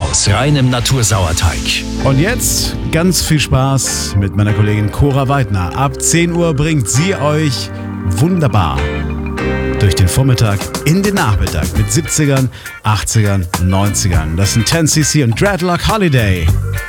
aus reinem Natursauerteig. Und jetzt ganz viel Spaß mit meiner Kollegin Cora Weidner. Ab 10 Uhr bringt sie euch wunderbar durch den Vormittag in den Nachmittag mit 70ern, 80ern, 90ern. Das sind 10cc und Dreadlock Holiday.